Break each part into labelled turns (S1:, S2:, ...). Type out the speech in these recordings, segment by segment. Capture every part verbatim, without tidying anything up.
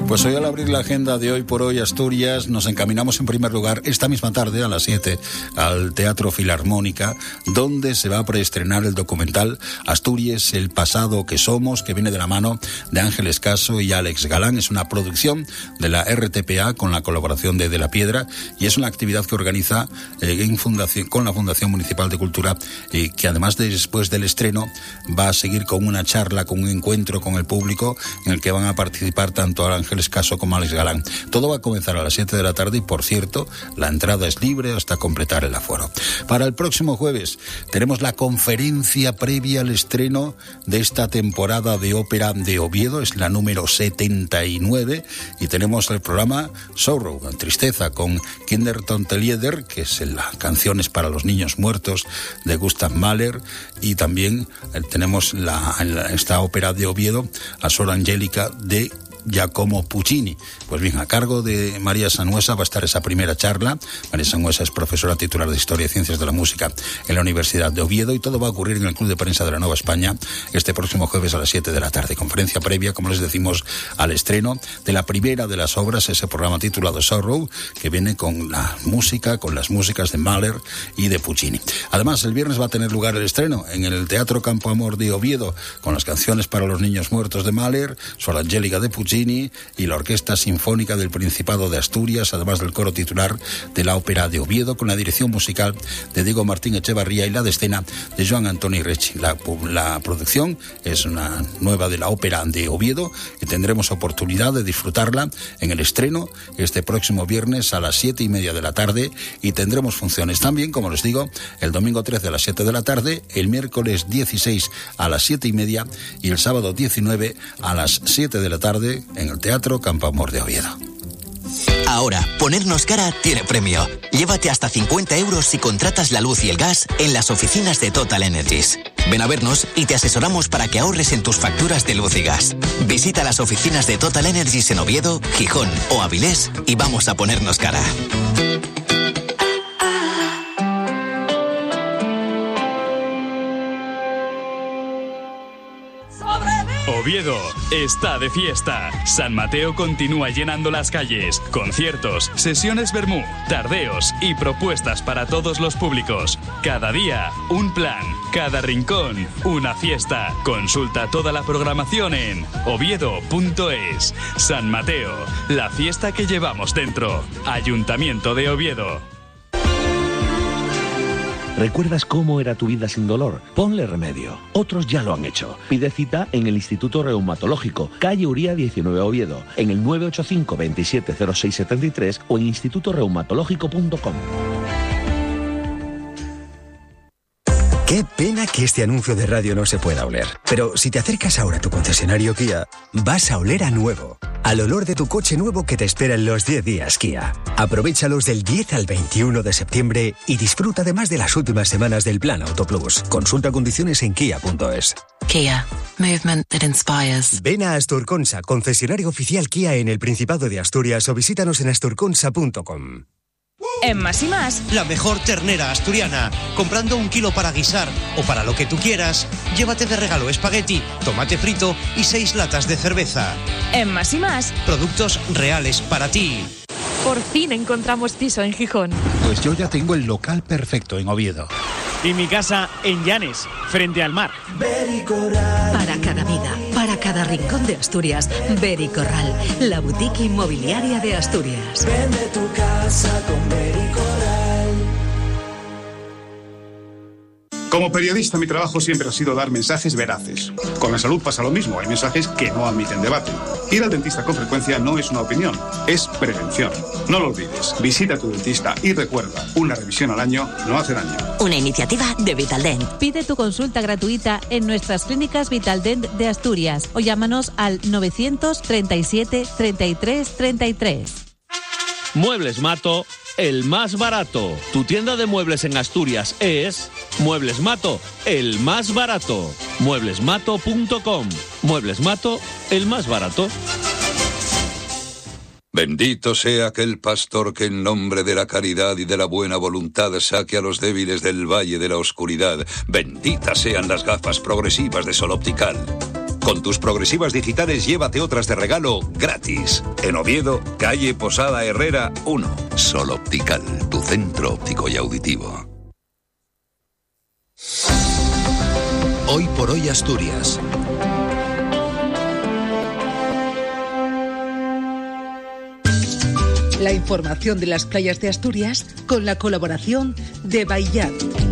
S1: Pues hoy, al abrir la agenda de Hoy por Hoy Asturias, nos encaminamos en primer lugar esta misma tarde a las siete al Teatro Filarmónica, donde se va a preestrenar el documental Asturias, el pasado que somos, que viene de la mano de Ángeles Caso y Alex Galán. Es una producción de la R T P A con la colaboración de De la Piedra, y es una actividad que organiza eh, en fundación, con la Fundación Municipal de Cultura, eh, que además de, después del estreno va a seguir con una charla, con un encuentro con el público en el que van a participar tanto Ángeles Caso como Alex Galán. Todo va a comenzar a las siete de la tarde y, por cierto, la entrada es libre hasta completar el aforo. Para el próximo jueves tenemos la conferencia previa al estreno de esta temporada de ópera de Oviedo, es la número setenta y nueve, y tenemos el programa Sorrow, Tristeza, con Kinder Tontelieder, que es la Canciones para los Niños Muertos de Gustav Mahler, y también eh, tenemos la, la, esta ópera de Oviedo, a Sor Angélica de Giacomo Puccini. Pues bien, a cargo de María Sanhuesa va a estar esa primera charla. María Sanhuesa es profesora titular de Historia y Ciencias de la Música en la Universidad de Oviedo, y todo va a ocurrir en el Club de Prensa de la Nueva España este próximo jueves a las siete de la tarde. Conferencia previa, como les decimos, al estreno de la primera de las obras, ese programa titulado Sorrow, que viene con la música, con las músicas de Mahler y de Puccini. Además, el viernes va a tener lugar el estreno en el Teatro Campo Amor de Oviedo, con las Canciones para los Niños Muertos de Mahler, Sor Angélica de Puccini y la Orquesta Sinfónica del Principado de Asturias, además del coro titular de la Ópera de Oviedo, con la dirección musical de Diego Martín Echevarría y la de escena de Joan Antonio Rechi. La, la producción es una nueva de la Ópera de Oviedo, y tendremos oportunidad de disfrutarla en el estreno este próximo viernes a las siete y media de la tarde, y tendremos funciones también, como les digo, el domingo trece a las siete de la tarde, el miércoles dieciséis a las siete y media y el sábado diecinueve a las siete de la tarde en el Teatro Campo Amor de Oviedo.
S2: Ahora, ponernos cara tiene premio. Llévate hasta cincuenta euros si contratas la luz y el gas en las oficinas de Total Energies. Ven a vernos y te asesoramos para que ahorres en tus facturas de luz y gas. Visita las oficinas de Total Energies en Oviedo, Gijón o Avilés y vamos a ponernos cara.
S3: Oviedo está de fiesta. San Mateo continúa llenando las calles. Conciertos, sesiones vermú, tardeos y propuestas para todos los públicos. Cada día, un plan. Cada rincón, una fiesta. Consulta toda la programación en oviedo punto es. San Mateo, la fiesta que llevamos dentro. Ayuntamiento de Oviedo.
S4: ¿Recuerdas cómo era tu vida sin dolor? Ponle remedio. Otros ya lo han hecho. Pide cita en el Instituto Reumatológico, calle Uría diecinueve, Oviedo, en el nueve ocho cinco, veintisiete cero seis setenta y tres o en instituto reumatológico punto com.
S5: Qué pena que este anuncio de radio no se pueda oler. Pero si te acercas ahora a tu concesionario Kia, vas a oler a nuevo. Al olor de tu coche nuevo que te espera en los diez días Kia. Aprovéchalos del diez al veintiuno de septiembre y disfruta además de las últimas semanas del Plan Auto Plus. Consulta condiciones en kia punto es.
S6: Kia. Movement that inspires.
S5: Ven a Asturconsa, concesionario oficial Kia en el Principado de Asturias, o visítanos en asturconsa punto com.
S7: En Más y Más,
S8: la mejor ternera asturiana. Comprando un kilo para guisar o para lo que tú quieras, llévate de regalo espagueti, tomate frito y seis latas de cerveza.
S7: En Más y Más,
S8: productos reales para ti.
S7: Por fin encontramos piso en Gijón.
S9: Pues yo ya tengo el local perfecto en Oviedo.
S10: Y mi casa en Llanes, frente al mar.
S11: Para cada vida, para cada rincón de Asturias, Bericorral, la boutique inmobiliaria de Asturias.
S12: Vende tu casa con Bericorral.
S13: Como periodista, mi trabajo siempre ha sido dar mensajes veraces. Con la salud pasa lo mismo, hay mensajes que no admiten debate. Ir al dentista con frecuencia no es una opinión, es prevención. No lo olvides, visita a tu dentista y recuerda, una revisión al año no hace daño.
S11: Una iniciativa de Vitaldent.
S14: Pide tu consulta gratuita en nuestras clínicas Vitaldent de Asturias o llámanos al novecientos treinta y siete, treinta y tres, treinta y tres.
S15: Muebles Mato, el más barato. Tu tienda de muebles en Asturias es Muebles Mato, el más barato. muebles mato punto com. Muebles Mato, el más barato.
S16: Bendito sea aquel pastor que en nombre de la caridad y de la buena voluntad saque a los débiles del valle de la oscuridad. Benditas sean las gafas progresivas de Sol Optical. Con tus progresivas digitales llévate otras de regalo gratis. En Oviedo, calle Posada Herrera uno. Sol Optical, tu centro óptico y auditivo.
S17: Hoy por hoy Asturias.
S11: La información de las playas de Asturias con la colaboración de Baillat.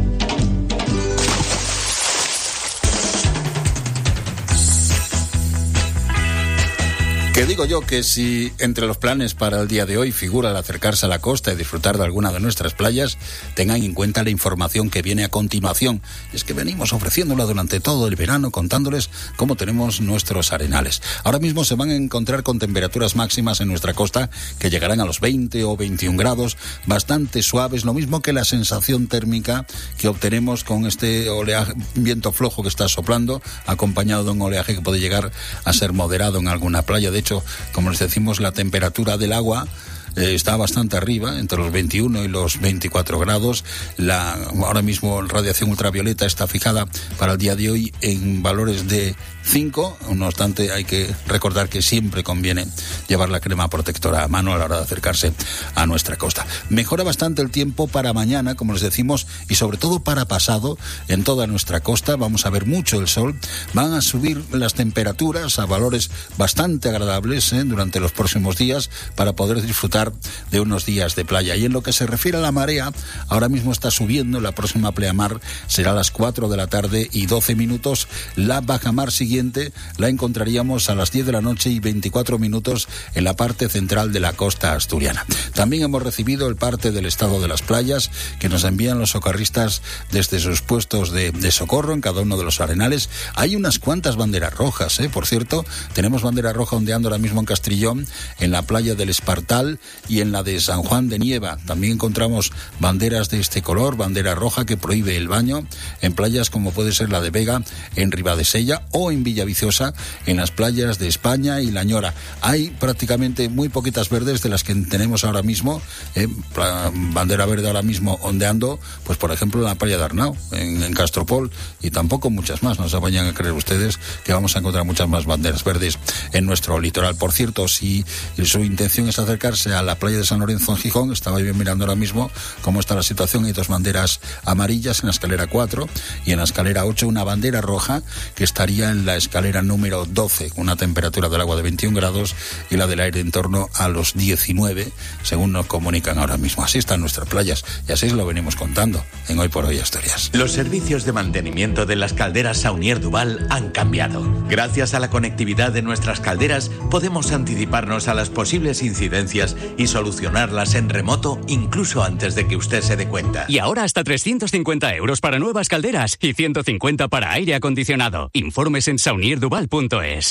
S1: Que digo yo que si entre los planes para el día de hoy figura el acercarse a la costa y disfrutar de alguna de nuestras playas, tengan en cuenta la información que viene a continuación. Y es que venimos ofreciéndola durante todo el verano, contándoles cómo tenemos nuestros arenales. Ahora mismo se van a encontrar con temperaturas máximas en nuestra costa que llegarán a los veinte o veintiún grados, bastante suaves, lo mismo que la sensación térmica que obtenemos con este oleaje, viento flojo que está soplando, acompañado de un oleaje que puede llegar a ser moderado en alguna playa. De hecho, como les decimos, la temperatura del agua eh, está bastante arriba, entre los veintiuno y los veinticuatro grados. La, ahora mismo la radiación ultravioleta está fijada para el día de hoy en valores de cinco, no obstante hay que recordar que siempre conviene llevar la crema protectora a mano a la hora de acercarse a nuestra costa. Mejora bastante el tiempo para mañana, como les decimos, y sobre todo para pasado en toda nuestra costa. Vamos a ver mucho el sol, van a subir las temperaturas a valores bastante agradables ¿eh? durante los próximos días para poder disfrutar de unos días de playa. Y en lo que se refiere a la marea, ahora mismo está subiendo, la próxima pleamar será a las cuatro de la tarde y doce minutos, la bajamar siguiente la encontraríamos a las diez de la noche y veinticuatro minutos en la parte central de la costa asturiana. También hemos recibido el parte del estado de las playas que nos envían los socorristas desde sus puestos de, de socorro en cada uno de los arenales. Hay unas cuantas banderas rojas, ¿eh? Por cierto, tenemos bandera roja ondeando ahora mismo en Castrillón, en la playa del Espartal y en la de San Juan de Nieva. También encontramos banderas de este color, bandera roja que prohíbe el baño en playas como puede ser la de Vega, en Ribadesella o en Villaviciosa, en las playas de España y La Ñora. Hay prácticamente muy poquitas verdes de las que tenemos ahora mismo, eh, bandera verde ahora mismo ondeando, pues por ejemplo en la playa de Arnau, en, en Castropol, y tampoco muchas más. No se vayan a creer ustedes que vamos a encontrar muchas más banderas verdes en nuestro litoral. Por cierto, si su intención es acercarse a la playa de San Lorenzo en Gijón, estaba bien mirando ahora mismo cómo está la situación. Hay dos banderas amarillas en la escalera cuatro y en la escalera ocho una bandera roja que estaría en la escalera número doce, una temperatura del agua de veintiún grados y la del aire en torno a los diecinueve, según nos comunican ahora mismo. Así están nuestras playas y así lo venimos contando en Hoy por Hoy Asturias.
S18: Los servicios de mantenimiento de las calderas Saunier Duval han cambiado. Gracias a la conectividad de nuestras calderas podemos anticiparnos a las posibles incidencias y solucionarlas en remoto incluso antes de que usted se dé cuenta.
S19: Y ahora hasta trescientos cincuenta euros para nuevas calderas y ciento cincuenta para aire acondicionado. Informes en saunier duval punto es.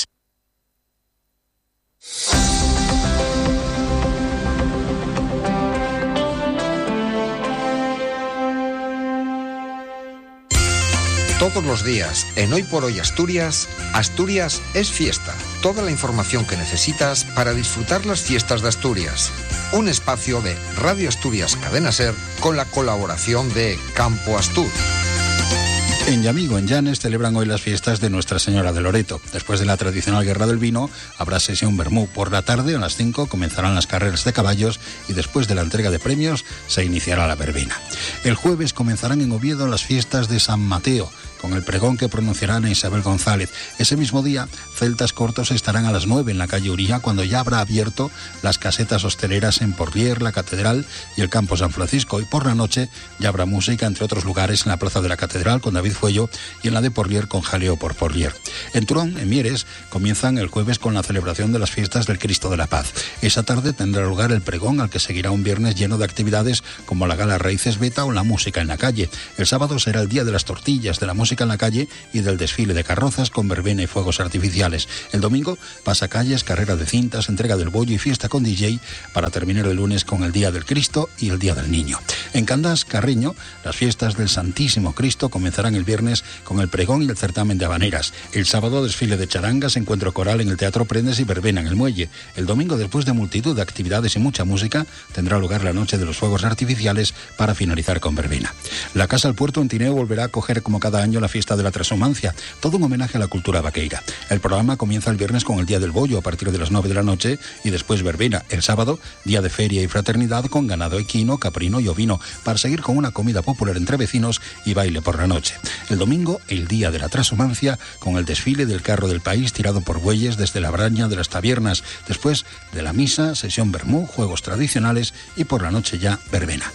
S20: Todos los días, en Hoy por Hoy Asturias, Asturias es fiesta. Toda la información que necesitas para disfrutar las fiestas de Asturias. Un espacio de Radio Asturias Cadena Ser con la colaboración de Campo Astur.
S1: En Llamigo, en Llanes, celebran hoy las fiestas de Nuestra Señora de Loreto. Después de la tradicional Guerra del Vino, habrá sesión vermú. Por la tarde, a las cinco, comenzarán las carreras de caballos y después de la entrega de premios, se iniciará la verbena. El jueves comenzarán en Oviedo las fiestas de San Mateo, con el pregón que pronunciará Ana Isabel González. Ese mismo día, celtas cortos estarán a las nueve en la calle Uría, cuando ya habrá abierto las casetas hosteleras en Porlier, la Catedral y el Campo San Francisco. Y por la noche ya habrá música, entre otros lugares, en la Plaza de la Catedral con David Fuello y en la de Porlier con Jaleo por Porlier. En Turón, en Mieres, comienzan el jueves con la celebración de las fiestas del Cristo de la Paz. Esa tarde tendrá lugar el pregón, al que seguirá un viernes lleno de actividades como la gala Raíces Beta o la música en la calle. El sábado será el día de las tortillas, de la música en la calle y del desfile de carrozas con verbena y fuegos artificiales. El domingo, pasacalles, carrera de cintas, entrega del bollo y fiesta con D J para terminar el lunes con el Día del Cristo y el Día del Niño. En Candás, Carreño, las fiestas del Santísimo Cristo comenzarán el viernes con el pregón y el certamen de habaneras. El sábado, desfile de charangas, encuentro coral en el Teatro Prendes y verbena en el Muelle. El domingo, después de multitud de actividades y mucha música, tendrá lugar la noche de los fuegos artificiales para finalizar con verbena. La Casa al Puerto en Tineo volverá a acoger como cada año año la fiesta de la transhumancia, todo un homenaje a la cultura vaqueira. El programa comienza el viernes con el Día del Bollo a partir de las nueve de la noche y después verbena. El sábado, día de feria y fraternidad con ganado equino, caprino y ovino, para seguir con una comida popular entre vecinos y baile por la noche. El domingo, el Día de la Transhumancia, con el desfile del carro del país tirado por bueyes desde la braña de las tabernas. Después de la misa, sesión vermú, juegos tradicionales y por la noche ya verbena.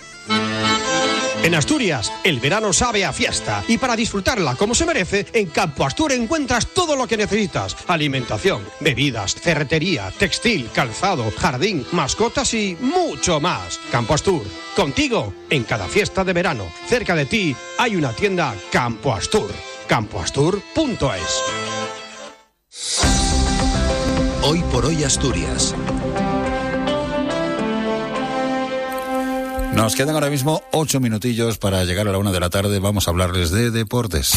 S21: En Asturias, el verano sabe a fiesta y para disfrutarla como se merece, en Campo Astur encuentras todo lo que necesitas. Alimentación, bebidas, ferretería, textil, calzado, jardín, mascotas y mucho más. Campo Astur, contigo en cada fiesta de verano. Cerca de ti hay una tienda Campo Astur. campo astur punto es.
S17: Hoy por hoy Asturias.
S1: Nos quedan ahora mismo ocho minutillos para llegar a la una de la tarde. Vamos a hablarles de deportes.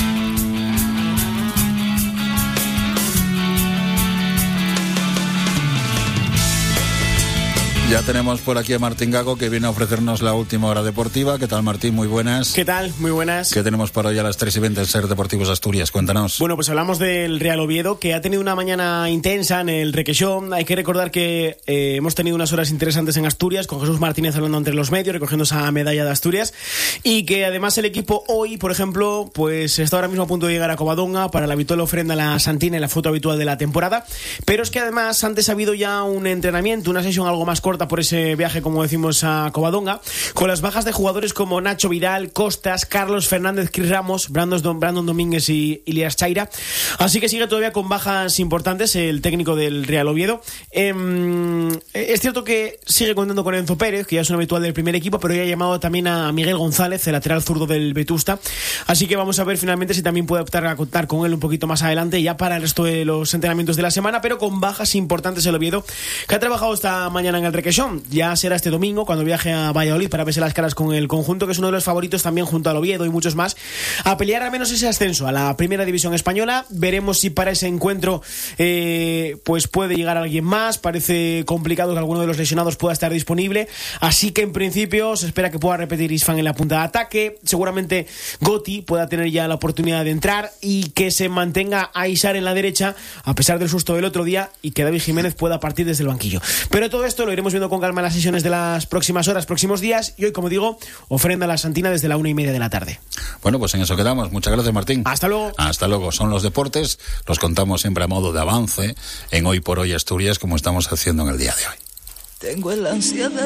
S1: Ya tenemos por aquí a Martín Gago, que viene a ofrecernos la última hora deportiva. ¿Qué tal, Martín? Muy buenas.
S22: ¿Qué tal? Muy buenas.
S1: ¿Qué tenemos para hoy a las tres y veinte en Ser Deportivos Asturias? Cuéntanos.
S22: Bueno, pues hablamos del Real Oviedo, que ha tenido una mañana intensa en el Requexón. Hay que recordar que eh, hemos tenido unas horas interesantes en Asturias, con Jesús Martínez hablando entre los medios, recogiendo esa medalla de Asturias. Y que además el equipo hoy, por ejemplo, pues está ahora mismo a punto de llegar a Covadonga para la habitual ofrenda a la Santina y la foto habitual de la temporada. Pero es que además antes ha habido ya un entrenamiento, una sesión algo más corta por ese viaje, como decimos, a Covadonga, con las bajas de jugadores como Nacho Vidal, Costas, Carlos Fernández, Cris Ramos, Brandon, Brandon Domínguez y Ilias Chaira. Así que sigue todavía con bajas importantes el técnico del Real Oviedo. Eh, es cierto que sigue contando con Enzo Pérez, que ya es un habitual del primer equipo, pero ya ha llamado también a Miguel González, el lateral zurdo del Vetusta. Así que vamos a ver finalmente si también puede optar a contar con él un poquito más adelante, ya para el resto de los entrenamientos de la semana, pero con bajas importantes el Oviedo, que ha trabajado esta mañana en el Requexón. Ya será este domingo cuando viaje a Valladolid para verse las caras con el conjunto, que es uno de los favoritos también junto al Oviedo y muchos más, a pelear al menos ese ascenso a la primera división española. Veremos si para ese encuentro eh, pues puede llegar alguien más. Parece complicado que alguno de los lesionados pueda estar disponible, así que en principio se espera que pueda repetir Isfán en la punta de ataque. Seguramente Goti pueda tener ya la oportunidad de entrar y que se mantenga Aisar en la derecha a pesar del susto del otro día, y que David Jiménez pueda partir desde el banquillo. Pero todo esto lo iremos viendo con calma en las sesiones de las próximas horas, próximos días, y hoy, como digo, ofrenda a la Santina desde la una y media de la tarde.
S1: Bueno, pues en eso quedamos. Muchas gracias, Martín.
S22: Hasta luego.
S1: Hasta luego. Son los deportes, los contamos siempre a modo de avance en Hoy por Hoy Asturias, como estamos haciendo en el día de hoy.
S12: Tengo el ansia de